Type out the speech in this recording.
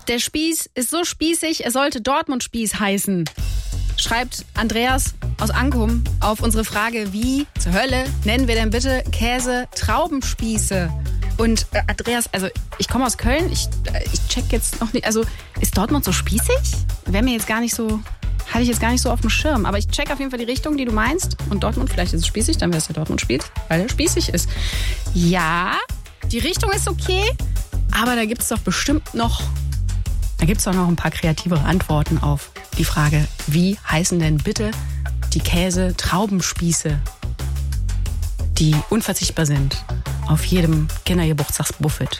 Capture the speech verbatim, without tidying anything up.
Der Spieß ist so spießig, er sollte Dortmund-Spieß heißen. Schreibt Andreas aus Ankum auf unsere Frage, wie zur Hölle nennen wir denn bitte Käse-Traubenspieße? Und äh, Andreas, also ich komme aus Köln, ich, äh, ich check jetzt noch nicht, also ist Dortmund so spießig? Wäre mir jetzt gar nicht so, hatte ich jetzt gar nicht so auf dem Schirm. Aber ich check auf jeden Fall die Richtung, die du meinst. Und Dortmund, vielleicht ist es spießig, dann wäre es der Dortmund-Spieß, weil er spießig ist. Ja, die Richtung ist okay, aber da gibt es doch bestimmt noch, da gibt es doch noch ein paar kreativere Antworten auf die Frage, wie heißen denn bitte die Käse-Traubenspieße, die unverzichtbar sind auf jedem Kindergeburtstagsbuffet.